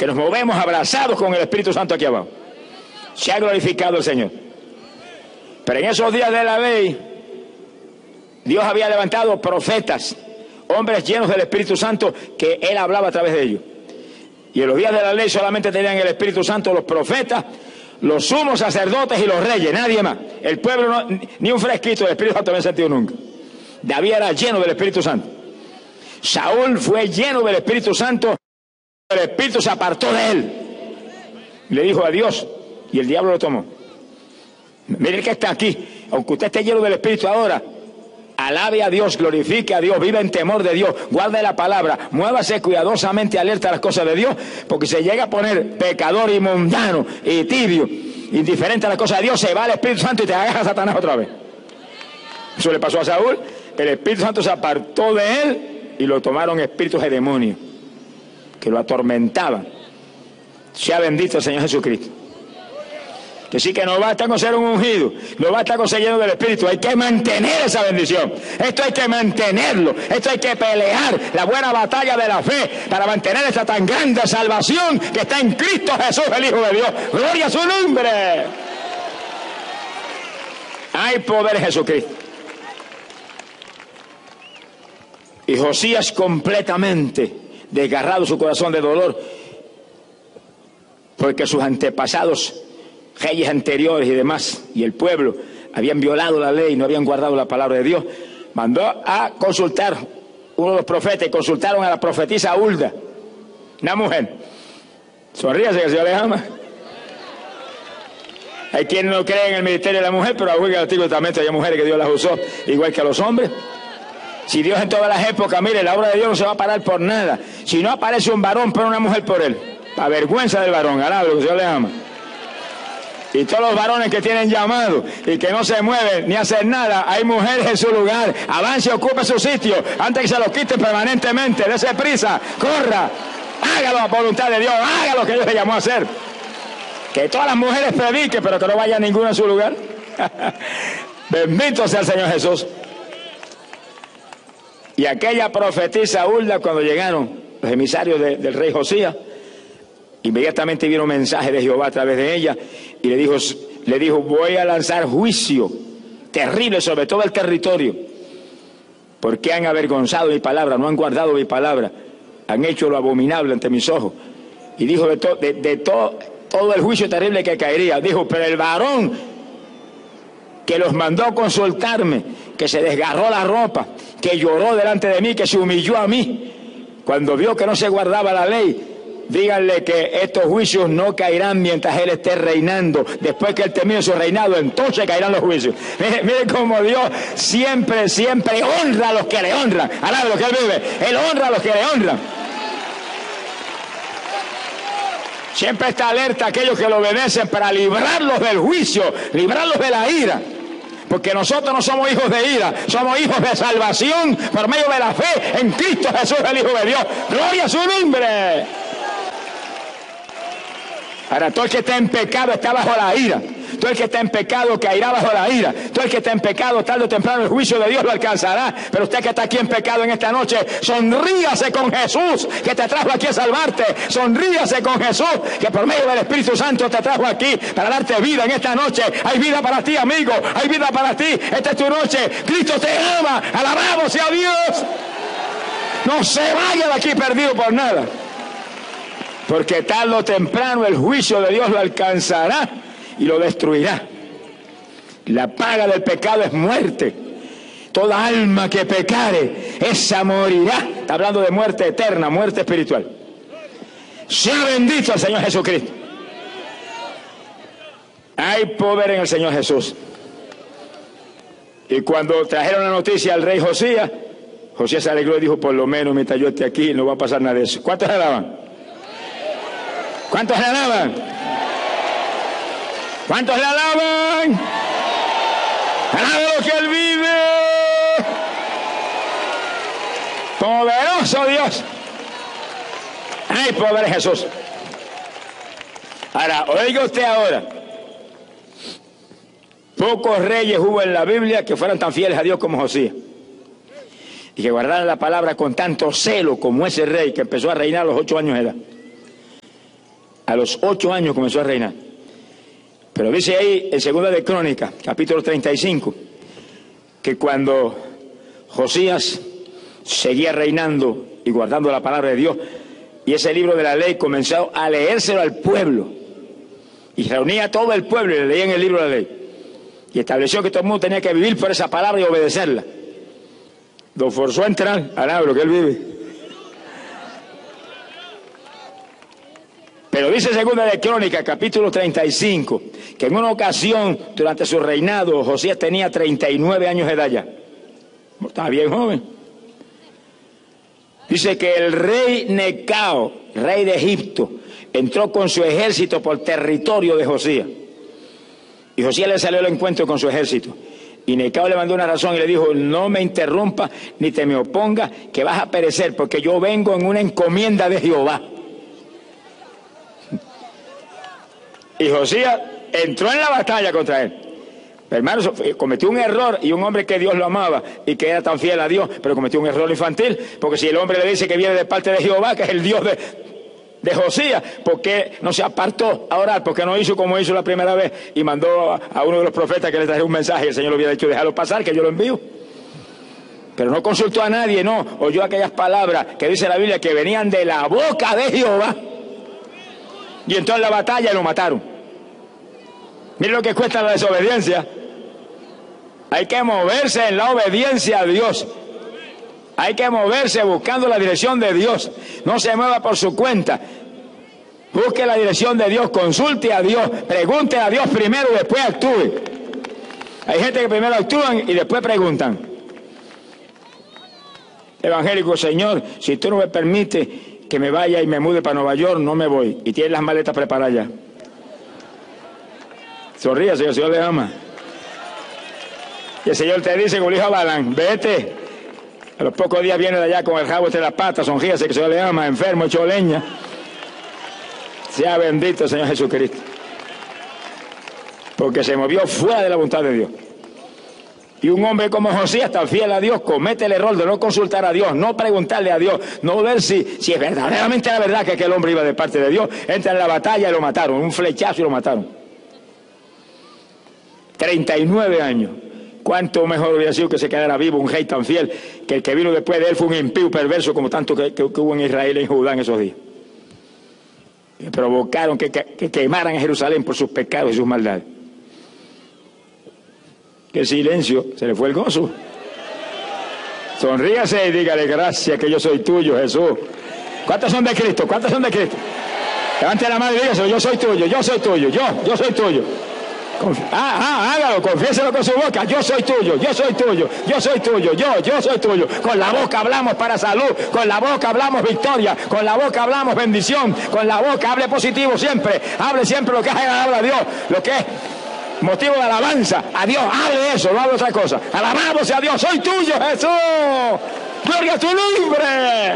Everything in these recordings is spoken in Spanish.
que nos movemos abrazados con el Espíritu Santo aquí abajo. Se ha glorificado el Señor. Pero en esos días de la ley, Dios había levantado profetas, hombres llenos del Espíritu Santo, que Él hablaba a través de ellos. Y en los días de la ley solamente tenían el Espíritu Santo los profetas, los sumos sacerdotes y los reyes, nadie más. El pueblo no, ni un fresquito del Espíritu Santo había sentido nunca. David era lleno del Espíritu Santo. Saúl fue lleno del Espíritu Santo, el Espíritu se apartó de él. Le dijo adiós y el diablo lo tomó. Mire que está aquí, aunque usted esté lleno del Espíritu ahora, alabe a Dios, glorifique a Dios, viva en temor de Dios, guarde la palabra, muévase cuidadosamente alerta a las cosas de Dios, porque si se llega a poner pecador y mundano y tibio, indiferente a las cosas de Dios, se va el Espíritu Santo y te agarra a Satanás otra vez. Eso le pasó a Saúl, el Espíritu Santo se apartó de él y lo tomaron espíritus de demonios que lo atormentaban. Sea bendito el Señor Jesucristo. Que sí, que no basta con ser un ungido, no basta con ser lleno del Espíritu, hay que mantener esa bendición. Esto hay que mantenerlo, esto hay que pelear la buena batalla de la fe para mantener esta tan grande salvación que está en Cristo Jesús, el Hijo de Dios. ¡Gloria a su nombre! Hay poder en Jesucristo. Y Josías, completamente desgarrado su corazón de dolor, porque sus antepasados, reyes anteriores y demás, y el pueblo, habían violado la ley, no habían guardado la palabra de Dios, mandó a consultar uno de los profetas, y consultaron a la profetisa Hulda, una mujer. Sonríase, que el Señor le ama. Hay quienes no creen en el ministerio de la mujer, pero aún en el Antiguo Testamento hay mujeres que Dios las usó, igual que a los hombres. Si Dios en todas las épocas, mire, la obra de Dios no se va a parar por nada. Si no aparece un varón, pone una mujer por él. La vergüenza del varón, alaba lo que el Señor le ama. Y todos los varones que tienen llamado y que no se mueven ni hacen nada, hay mujeres en su lugar. Avance y ocupe su sitio antes que se lo quiten permanentemente. Dese prisa, corra, hágalo a voluntad de Dios, haga lo que Dios le llamó a hacer. Que todas las mujeres prediquen, pero que no vaya ninguna en su lugar. Bendito sea el Señor Jesús. Y aquella profetisa Hulda, cuando llegaron los emisarios del rey Josías, inmediatamente vino un mensaje de Jehová a través de ella y le dijo, voy a lanzar juicio terrible sobre todo el territorio, porque han avergonzado mi palabra, no han guardado mi palabra, han hecho lo abominable ante mis ojos. Y dijo de todo el juicio terrible que caería, dijo, pero el varón que los mandó a consultarme, que se desgarró la ropa, que lloró delante de mí, que se humilló a mí, cuando vio que no se guardaba la ley, díganle que estos juicios no caerán mientras él esté reinando. Después que él termine su reinado, entonces caerán los juicios. Mire cómo Dios siempre honra a los que le honran. Alabe lo que él vive. Él honra a los que le honran. Siempre está alerta a aquellos que lo obedecen para librarlos del juicio, librarlos de la ira. Porque nosotros no somos hijos de ira, somos hijos de salvación por medio de la fe en Cristo Jesús, el Hijo de Dios. ¡Gloria a su nombre! Ahora, todo el que está en pecado está bajo la ira. Todo el que está en pecado caerá bajo la ira. Todo el que está en pecado, tarde o temprano, el juicio de Dios lo alcanzará. Pero usted que está aquí en pecado en esta noche, sonríase con Jesús, que te trajo aquí a salvarte. Sonríase con Jesús, que por medio del Espíritu Santo te trajo aquí para darte vida en esta noche. Hay vida para ti, amigo. Hay vida para ti. Esta es tu noche. Cristo te ama. Alabado sea Dios. No se vaya de aquí perdido por nada. Porque tarde o temprano el juicio de Dios lo alcanzará y lo destruirá. La paga del pecado es muerte. Toda alma que pecare, esa morirá. Está hablando de muerte eterna, muerte espiritual. Sea bendito el Señor Jesucristo. Hay poder en el Señor Jesús. Y cuando trajeron la noticia al rey Josías, Josías se alegró y dijo, por lo menos mientras yo esté aquí no va a pasar nada de eso. ¿Cuántos alaban? ¿Cuántos le alaban? ¿Cuántos le alaban? ¡Alabe lo que él vive! ¡Poderoso Dios! ¡Hay poder en Jesús! Ahora, oiga usted ahora. Pocos reyes hubo en la Biblia que fueran tan fieles a Dios como Josías. Y que guardaran la palabra con tanto celo como ese rey que empezó a reinar a los 8 años de edad. A los 8 años comenzó a reinar. Pero dice ahí en Segunda de Crónicas, capítulo 35, que cuando Josías seguía reinando y guardando la palabra de Dios, y ese libro de la ley comenzó a leérselo al pueblo, y reunía a todo el pueblo y le leían el libro de la ley, y estableció que todo el mundo tenía que vivir por esa palabra y obedecerla. Lo forzó a entrar al lo que él vive. Pero dice Segunda de Crónicas, capítulo 35, que en una ocasión, durante su reinado, Josías tenía 39 años de edad ya. Estaba bien joven. Dice que el rey Necao, rey de Egipto, entró con su ejército por territorio de Josías. Y Josías le salió al encuentro con su ejército. Y Necao le mandó una razón y le dijo: no me interrumpas ni te me opongas, que vas a perecer, porque yo vengo en una encomienda de Jehová. Y Josías entró en la batalla contra él. Hermano, cometió un error, y un hombre que Dios lo amaba y que era tan fiel a Dios, pero cometió un error infantil, porque si el hombre le dice que viene de parte de Jehová, que es el Dios de Josías, ¿por qué no se apartó a orar? ¿Por qué no hizo como hizo la primera vez y mandó a uno de los profetas que le trajera un mensaje? El Señor le hubiera dicho: déjalo pasar, que yo lo envío. Pero no consultó a nadie, no, oyó aquellas palabras que dice la Biblia que venían de la boca de Jehová, y entró en la batalla y lo mataron. Miren lo que cuesta la desobediencia. Hay que moverse en la obediencia a Dios. Hay que moverse buscando la dirección de Dios. No se mueva por su cuenta. Busque la dirección de Dios, consulte a Dios, pregunte a Dios primero y después actúe. Hay gente que primero actúan y después preguntan. Evangélico: Señor, si tú no me permites que me vaya y me mude para Nueva York, no me voy. Y tiene las maletas preparadas ya. Sonríe, Señor, el Señor le ama. Y el Señor te dice, como le dijo a Balán: vete. A los pocos días viene de allá con el rabo entre las patas, sonríase, que el Señor le ama, enfermo, hecho leña. Sea bendito el Señor Jesucristo. Porque se movió fuera de la voluntad de Dios. Y un hombre como Josías, tan fiel a Dios, comete el error de no consultar a Dios, no preguntarle a Dios, no ver si es verdaderamente la verdad que aquel hombre iba de parte de Dios. Entra en la batalla y lo mataron, un flechazo y lo mataron. 39 años. Cuánto mejor hubiera sido que se quedara vivo un rey tan fiel, que el que vino después de él fue un impío perverso, como tanto que hubo en Israel y en Judá en esos días. Que provocaron que quemaran a Jerusalén por sus pecados y sus maldades. Qué silencio, se le fue el gozo. Sonríase y dígale: gracias, que yo soy tuyo, Jesús. ¿Cuántos son de Cristo? ¿Cuántos son de Cristo? Levante la mano y dígase: yo soy tuyo, yo soy tuyo, yo soy tuyo. Hágalo, confiéselo con su boca: yo soy tuyo, yo soy tuyo, yo soy tuyo, yo soy tuyo. Con la boca hablamos para salud, con la boca hablamos victoria, con la boca hablamos bendición, con la boca hable positivo siempre, hable siempre lo que es agradable a Dios, lo que es motivo de alabanza a Dios, hable eso, no hable otra cosa. Alabamos a Dios: soy tuyo, Jesús, gloria a tu nombre.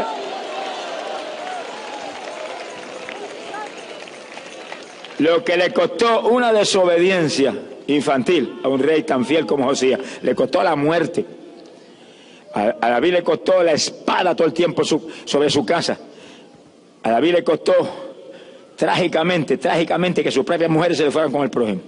Lo que le costó una desobediencia infantil a un rey tan fiel como Josías, le costó la muerte. A David le costó la espada todo el tiempo sobre su casa. A David le costó trágicamente que sus propias mujeres se le fueran con el prójimo.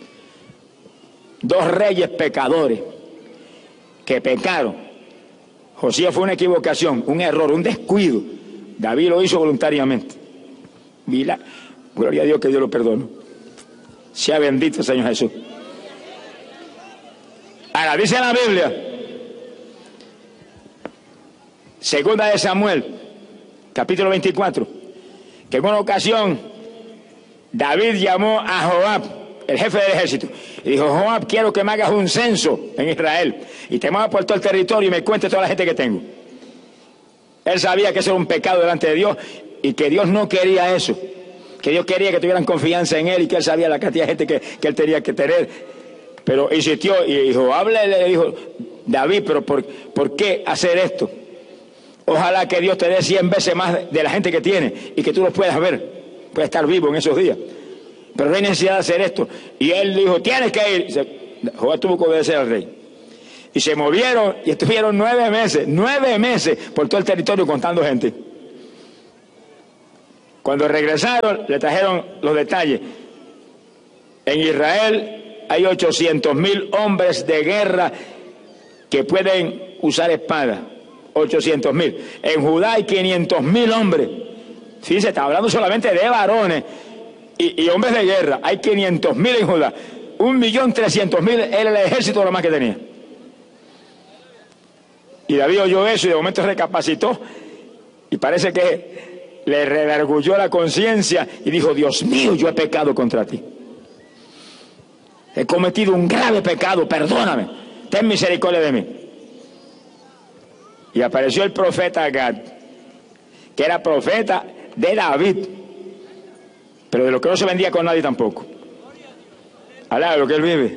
2 reyes pecadores que pecaron. Josías fue una equivocación, un error, un descuido. David lo hizo voluntariamente. Gloria a Dios, que Dios lo perdone. Sea bendito el Señor Jesús. Ahora dice la Biblia, Segunda de Samuel, capítulo 24, que en una ocasión David llamó a Joab, el jefe del ejército, y dijo: Joab, quiero que me hagas un censo en Israel y te muevas por todo el territorio y me cuentes toda la gente que tengo. Él sabía que eso era un pecado delante de Dios y que Dios no quería eso, que Dios quería que tuvieran confianza en él, y que él sabía la cantidad de gente que él tenía que tener. Pero insistió y Joab le dijo: David, pero ¿por qué hacer esto? Ojalá que Dios te dé 100 veces más de la gente que tiene y que tú los puedas ver, puedas estar vivo en esos días. Pero no hay necesidad de hacer esto. Y él dijo: tienes que ir. Joab tuvo que obedecer al rey. Y se movieron y estuvieron 9 meses por todo el territorio contando gente. Cuando regresaron, le trajeron los detalles. En Israel hay 800,000 hombres de guerra que pueden usar espada. 800,000. En Judá hay 500,000 hombres. Fíjense, está hablando solamente de varones y hombres de guerra. Hay 500,000 en Judá. 1.300.000 era el ejército lo más que tenía. Y David oyó eso y de momento recapacitó y parece que le redarguyó la conciencia y dijo: Dios mío, yo he pecado contra ti. He cometido un grave pecado, perdóname, ten misericordia de mí. Y apareció el profeta Gad, que era profeta de David, pero de lo que no se vendía con nadie tampoco. Alá, lo que él vive.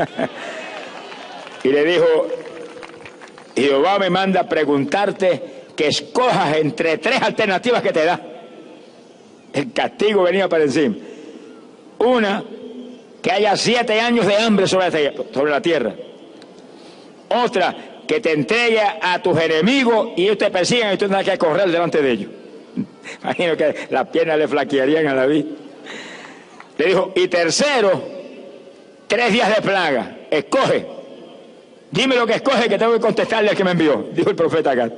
Y le dijo: Jehová me manda a preguntarte que escojas entre 3 alternativas que te da. El castigo venía para encima. Una, que haya 7 años de hambre sobre la tierra. Otra, que te entregue a tus enemigos y ellos te persigan y tú tengas que correr delante de ellos. Imagino que las piernas le flaquearían a David. Le dijo: y tercero, 3 días de plaga. Escoge. Dime lo que escoge, que tengo que contestarle al que me envió, dijo el profeta Gad.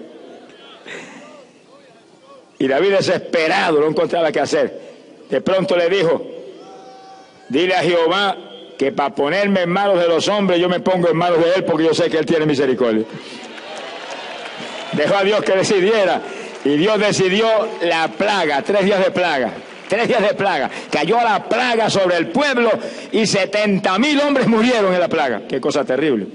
Y David, desesperado, no encontraba qué hacer. De pronto le dijo: dile a Jehová que para ponerme en manos de los hombres yo me pongo en manos de él, porque yo sé que él tiene misericordia. Dejó a Dios que decidiera y Dios decidió la plaga, 3 días de plaga. 3 días de plaga. Cayó la plaga sobre el pueblo y 70,000 hombres murieron en la plaga. Qué cosa terrible.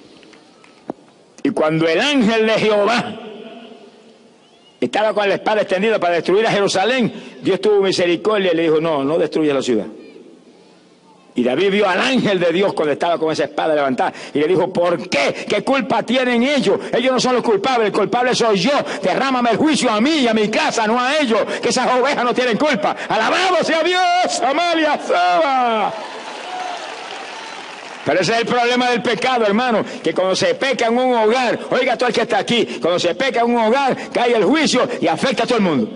Y cuando el ángel de Jehová estaba con la espada extendida para destruir a Jerusalén, Dios tuvo misericordia y le dijo: no, no destruyas la ciudad. Y David vio al ángel de Dios cuando estaba con esa espada levantada y le dijo: ¿por qué? ¿Qué culpa tienen ellos? Ellos no son los culpables, el culpable soy yo. Derrámame el juicio a mí y a mi casa, no a ellos, que esas ovejas no tienen culpa. Alabado sea Dios, Amalia Saba. Pero ese es el problema del pecado, hermano, que cuando se peca en un hogar, oiga todo el que está aquí, cuando se peca en un hogar, cae el juicio y afecta a todo el mundo.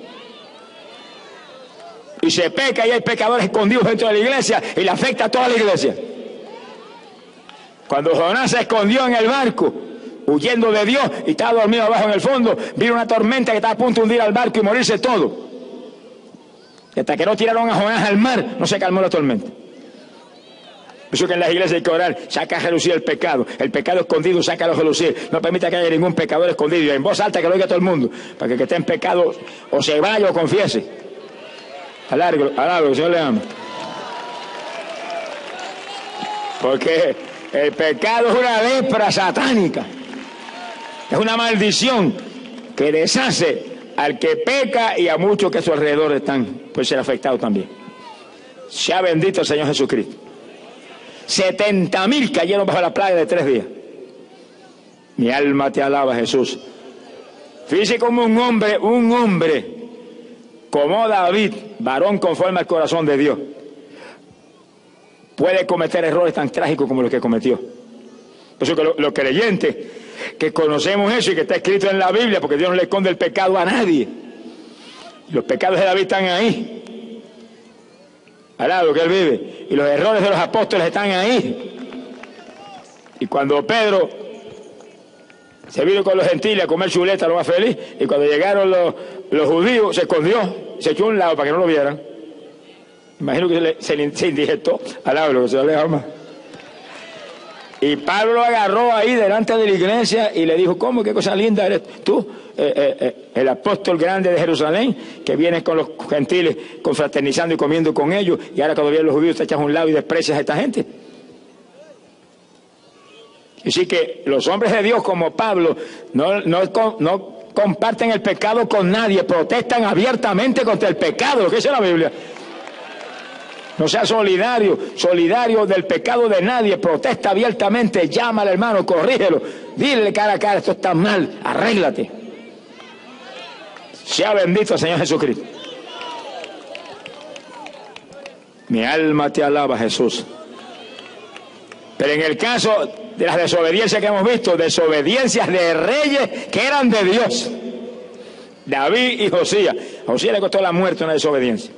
Y se peca y hay pecadores escondidos dentro de la iglesia y le afecta a toda la iglesia. Cuando Jonás se escondió en el barco, huyendo de Dios, y estaba dormido abajo en el fondo, vino una tormenta que estaba a punto de hundir al barco y morirse todo. Y hasta que no tiraron a Jonás al mar, no se calmó la tormenta. Por eso que en las iglesias hay que orar: saca a relucir el pecado escondido, sácalo a relucir, no permita que haya ningún pecador escondido, y en voz alta que lo oiga todo el mundo, para que el que esté en pecado o se vaya o confiese. Alargo, que el Señor le ama. Porque el pecado es una lepra satánica, es una maldición que deshace al que peca y a muchos que a su alrededor están, pueden ser afectados también. Sea bendito el Señor Jesucristo. 70,000 cayeron bajo la plaga de 3 días. Mi alma te alaba, Jesús. Fíjese como un hombre como David, varón conforme al corazón de Dios, puede cometer errores tan trágicos como los que cometió. Por eso que los creyentes que conocemos eso y que está escrito en la Biblia, porque Dios no le esconde el pecado a nadie. Los pecados de David están ahí, al lado que él vive, y los errores de los apóstoles están ahí. Y cuando Pedro se vino con los gentiles a comer chuleta, lo más feliz, y cuando llegaron los judíos, se escondió, se echó a un lado para que no lo vieran. Imagino que se indigestó al hablo, que se le ama. Y Pablo lo agarró ahí delante de la iglesia y le dijo: ¿cómo? ¿Qué cosa linda eres tú? El apóstol grande de Jerusalén, que vienes con los gentiles confraternizando y comiendo con ellos, y ahora cuando vienen los judíos te echas a un lado y desprecias a esta gente. Así que los hombres de Dios como Pablo no comparten el pecado con nadie, protestan abiertamente contra el pecado, lo que dice la Biblia. No sea solidario del pecado de nadie, protesta abiertamente, llama al hermano, corrígelo, dile cara a cara: esto está mal, arréglate. Sea bendito el Señor Jesucristo. Mi alma te alaba, Jesús. Pero en el caso de las desobediencias que hemos visto, desobediencias de reyes que eran de Dios, David y Josías. A Josías le costó la muerte una desobediencia.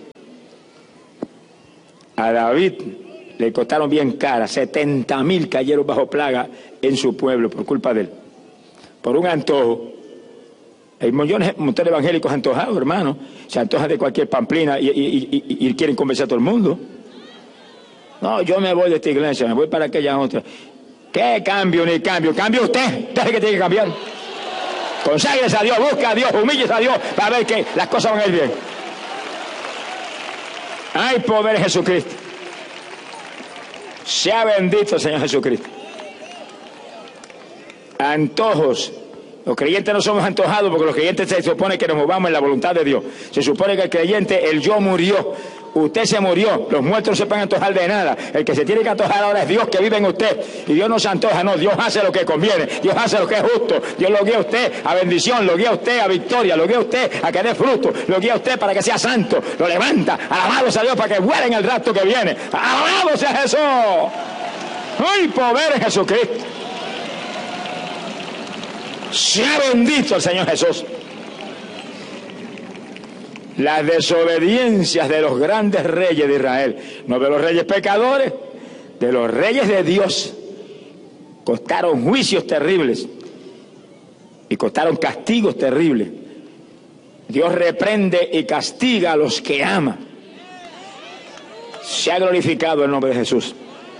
A David le costaron bien cara. 70,000 cayeron bajo plaga en su pueblo por culpa de él. Por un antojo. Hay montones de evangélicos antojados, hermano. Se antojan de cualquier pamplina y quieren convencer a todo el mundo. No, yo me voy de esta iglesia, me voy para aquella otra. ¿Qué cambio ni cambio? Cambia usted. Usted es el que tiene que cambiar. Conságrese a Dios, busca a Dios, humíllese a Dios para ver que las cosas van a ir bien. Hay poder en Jesucristo. Sea bendito el Señor Jesucristo. Antojos. Los creyentes no somos antojados porque los creyentes se supone que nos movamos en la voluntad de Dios. Se supone que el creyente, el yo murió. Usted se murió. Los muertos no se pueden antojar de nada. El que se tiene que antojar ahora es Dios que vive en usted. Y Dios no se antoja, no. Dios hace lo que conviene. Dios hace lo que es justo. Dios lo guía a usted a bendición. Lo guía a usted a victoria. Lo guía a usted a que dé fruto. Lo guía a usted para que sea santo. Lo levanta. Alabado sea Dios para que vuele en el rato que viene. Alabado sea Jesús. ¡Ay, poder en Jesucristo! Sea bendito el Señor Jesús. Las desobediencias de los grandes reyes de Israel, no de los reyes pecadores, de los reyes de Dios, costaron juicios terribles y costaron castigos terribles. Dios reprende y castiga a los que ama. Se ha glorificado el nombre de Jesús.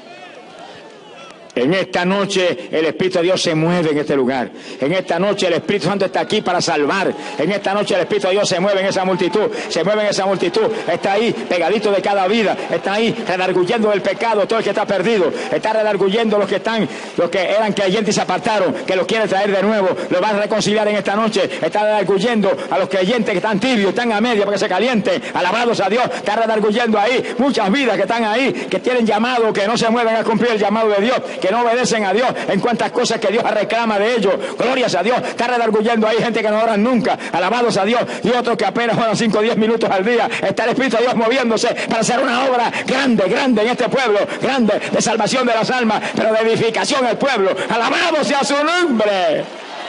En esta noche el Espíritu de Dios se mueve en este lugar. En esta noche el Espíritu Santo está aquí para salvar. En esta noche el Espíritu de Dios se mueve en esa multitud. Se mueve en esa multitud. Está ahí pegadito de cada vida. Está ahí redarguyendo del pecado todo el que está perdido. Está redarguyendo los que eran creyentes y se apartaron, que los quiere traer de nuevo. Los va a reconciliar en esta noche. Está redarguyendo a los creyentes que están tibios, están a media para que se calienten. Alabados a Dios. Está redarguyendo ahí muchas vidas que están ahí, que tienen llamado, que no se mueven a cumplir el llamado de Dios, que no obedecen a Dios en cuantas cosas que Dios reclama de ellos. Glorias a Dios. Está redarguyendo ahí gente que no oran nunca. Alabados a Dios. Y otros que apenas oran 5 o 10 minutos al día. Está el Espíritu de Dios moviéndose para hacer una obra grande, grande en este pueblo. Grande de salvación de las almas, pero de edificación al pueblo. Alabado sea su nombre.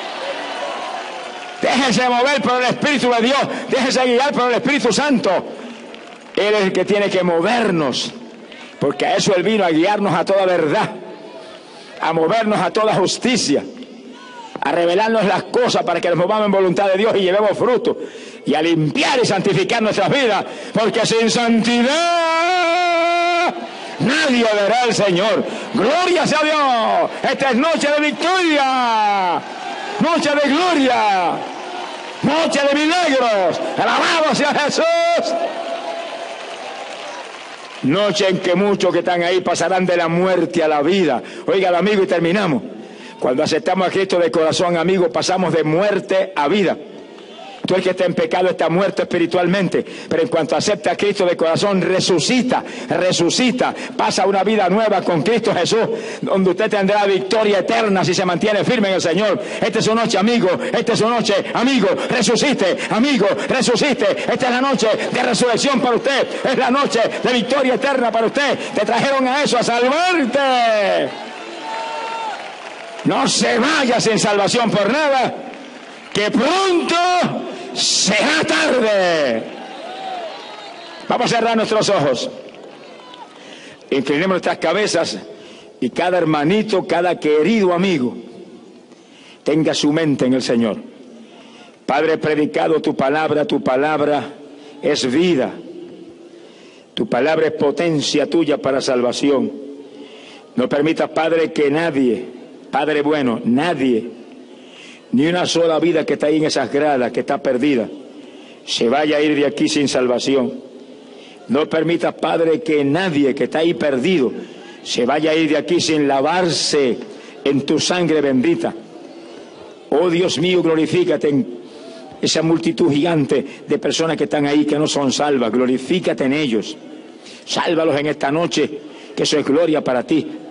Déjese mover por el Espíritu de Dios. Déjese guiar por el Espíritu Santo. Él es el que tiene que movernos. Porque a eso Él vino, a guiarnos a toda verdad, a movernos a toda justicia, a revelarnos las cosas para que nos movamos en voluntad de Dios y llevemos fruto, y a limpiar y santificar nuestras vidas, porque sin santidad nadie verá al Señor. Gloria sea Dios. Esta es noche de victoria, noche de gloria, noche de milagros. Alabado sea Jesús. Noche en que muchos que están ahí pasarán de la muerte a la vida. Oiga, amigo, y terminamos. Cuando aceptamos a Cristo de corazón, amigo, pasamos de muerte a vida. Tú el que está en pecado está muerto espiritualmente, pero en cuanto acepta a Cristo de corazón, resucita, pasa una vida nueva con Cristo Jesús, donde usted tendrá victoria eterna si se mantiene firme en el Señor. Esta es su noche, amigo, esta es su noche, amigo, resucite, amigo, resucite. Esta es la noche de resurrección para usted, es la noche de victoria eterna para usted. Te trajeron a eso, a salvarte. No se vaya sin salvación por nada, que pronto será tarde. Vamos a cerrar nuestros ojos, inclinemos nuestras cabezas y cada hermanito, cada querido amigo tenga su mente en el Señor. Padre, predicado tu palabra es vida, tu palabra es potencia tuya para salvación. No permitas, Padre, que nadie, Padre bueno, nadie, ni una sola vida que está ahí en esas gradas, que está perdida, se vaya a ir de aquí sin salvación. No permitas, Padre, que nadie que está ahí perdido se vaya a ir de aquí sin lavarse en tu sangre bendita. Oh Dios mío, glorifícate en esa multitud gigante de personas que están ahí que no son salvas. Glorifícate en ellos. Sálvalos en esta noche, que eso es gloria para ti.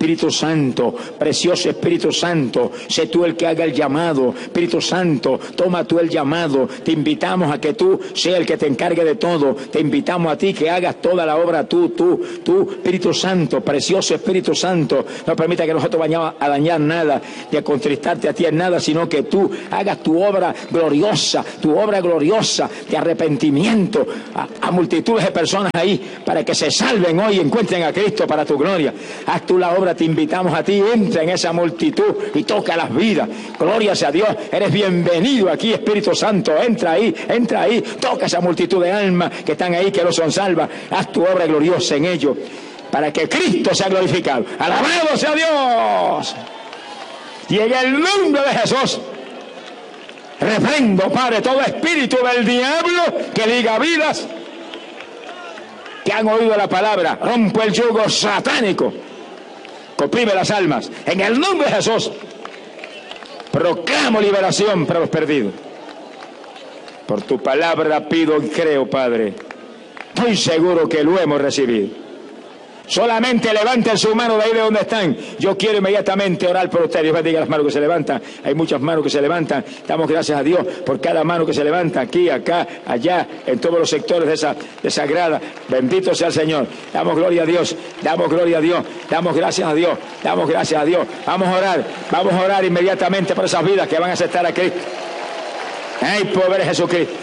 Espíritu Santo, precioso Espíritu Santo, sé tú el que haga el llamado. Espíritu Santo, toma tú el llamado. Te invitamos a que tú seas el que te encargue de todo. Te invitamos a ti que hagas toda la obra tú, Espíritu Santo, precioso Espíritu Santo. No permita que nosotros vayamos a dañar nada, ni a contristarte a ti en nada, sino que tú hagas tu obra gloriosa de arrepentimiento a multitudes de personas ahí, para que se salven hoy y encuentren a Cristo para tu gloria. Haz tú la obra, te invitamos a ti, entra en esa multitud y toca las vidas. Gloria sea a Dios, eres bienvenido aquí, Espíritu Santo, entra ahí, toca esa multitud de almas que están ahí, que no son salvas. Haz tu obra gloriosa en ellos, para que Cristo sea glorificado. Alabado sea Dios. Y en el nombre de Jesús reprendo, Padre, todo espíritu del diablo que liga vidas que han oído la palabra. Rompo el yugo satánico que oprime las almas. En el nombre de Jesús proclamo liberación para los perdidos. Por tu palabra pido y creo, Padre. Estoy seguro que lo hemos recibido. Solamente levanten su mano de ahí de donde están. Yo quiero inmediatamente orar por ustedes. Dios bendiga las manos que se levantan. Hay muchas manos que se levantan. Damos gracias a Dios por cada mano que se levanta aquí, acá, allá, en todos los sectores de esa grada. Bendito sea el Señor. Damos gloria a Dios. Damos gloria a Dios. Damos gracias a Dios. Damos gracias a Dios. Vamos a orar inmediatamente por esas vidas que van a aceptar a Cristo. ¡Ay, pobre Jesucristo!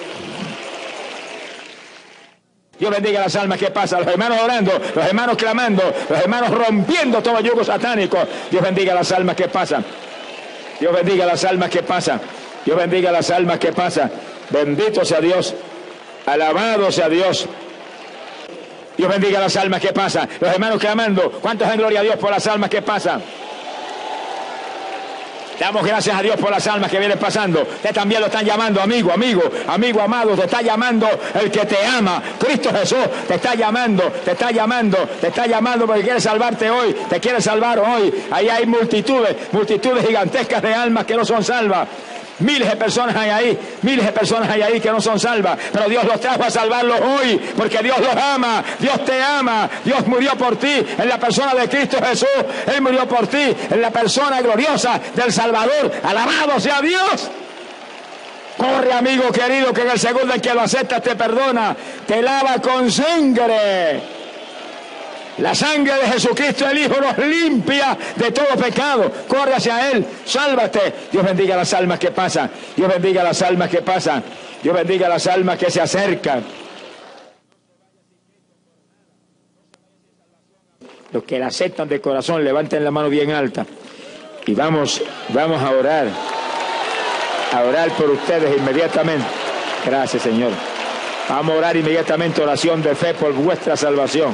Dios bendiga las almas que pasan, los hermanos orando, los hermanos clamando, los hermanos rompiendo todo yugo satánico. Dios bendiga las almas que pasan. Dios bendiga las almas que pasan. Dios bendiga las almas que pasan. Bendito sea Dios. Alabado sea Dios. Dios bendiga las almas que pasan. Los hermanos clamando. ¿Cuántos dan gloria a Dios por las almas que pasan? Damos gracias a Dios por las almas que vienen pasando. Usted también lo están llamando, amigo amado. Te está llamando el que te ama. Cristo Jesús te está llamando porque quiere salvarte hoy. Te quiere salvar hoy. Ahí hay multitudes gigantescas de almas que no son salvas. Miles de personas hay ahí que no son salvas, pero Dios los trajo a salvarlos hoy, porque Dios los ama, Dios te ama, Dios murió por ti en la persona de Cristo Jesús, Él murió por ti en la persona gloriosa del Salvador. Alabado sea Dios. Corre, amigo querido, que en el segundo en que lo aceptas te perdona, te lava con sangre. La sangre de Jesucristo el Hijo nos limpia de todo pecado. Corre hacia Él, sálvate. Dios bendiga las almas que pasan. Dios bendiga las almas que pasan. Dios bendiga las almas que se acercan. Los que la aceptan de corazón, levanten la mano bien alta. Y vamos a orar. A orar por ustedes inmediatamente. Gracias, Señor. Vamos a orar inmediatamente, oración de fe por vuestra salvación.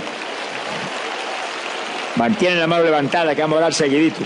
Mantienen la mano levantada, que vamos a orar seguidito.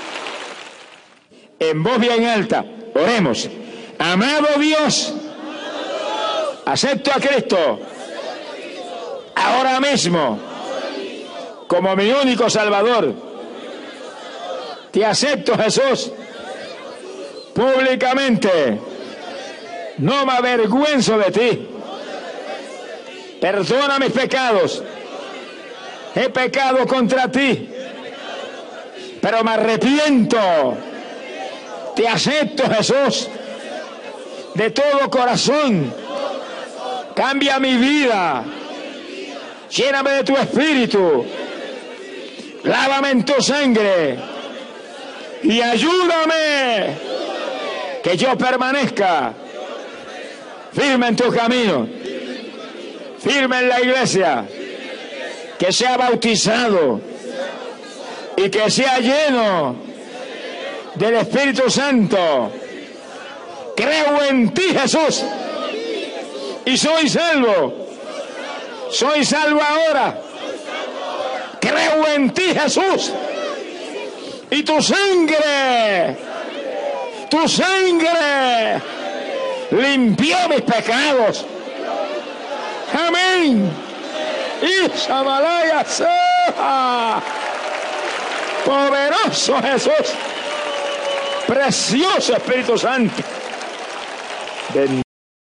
En voz bien alta, oremos. Amado Dios, acepto a Cristo ahora mismo como mi único Salvador. Te acepto, Jesús, públicamente. No me avergüenzo de ti. Perdona mis pecados. He pecado contra ti, pero me arrepiento. Te acepto, Jesús, de todo corazón. Cambia mi vida. Lléname de tu espíritu. Lávame en tu sangre. Y ayúdame que yo permanezca firme en tu camino, firme en la iglesia. Que sea bautizado y que sea lleno del Espíritu Santo. Creo en ti, Jesús, y soy salvo. Soy salvo ahora. Creo en ti, Jesús, y tu sangre limpió mis pecados. Amén. Y Shamalaya, poderoso Jesús, precioso Espíritu Santo.